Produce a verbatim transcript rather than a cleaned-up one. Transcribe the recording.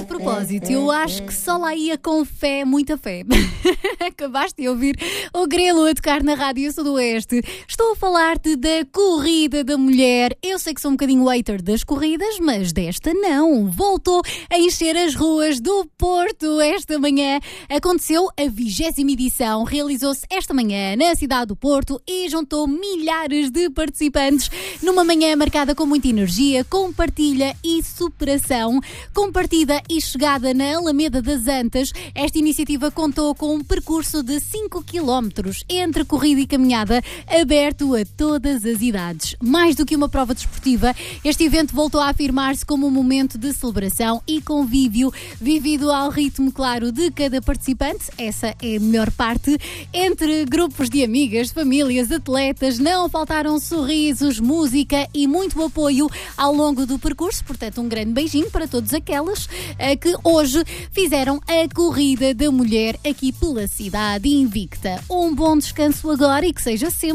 De propósito, eu acho que só lá ia com fé, muita fé. Acabaste de ouvir o Grelo a tocar na Rádio Sudoeste. Estou a falar-te da Corrida da Mulher. Eu sei que sou um bocadinho hater das corridas, mas desta não. Voltou a encher as ruas do Porto esta manhã. Aconteceu a vigésima edição. Realizou-se esta manhã na cidade do Porto e juntou milhares de participantes numa manhã marcada com muita energia, com partilha e superação. Com partida e chegada na Alameda das Antas, esta iniciativa contou com um percurso de cinco quilómetros entre corrida e caminhada, aberto a todas as idades. Mais do que uma prova desportiva, este evento voltou a afirmar-se como um momento de celebração e convívio, vivido ao ritmo, claro, de cada participante. Essa é a melhor parte. Entre grupos de amigas, famílias, atletas, não faltaram sorrisos, música e muito apoio ao longo do percurso. Portanto, um grande beijinho para todos aquelas que hoje fizeram a Corrida da Mulher aqui pela cidade invicta. Um bom descanso agora e que seja sempre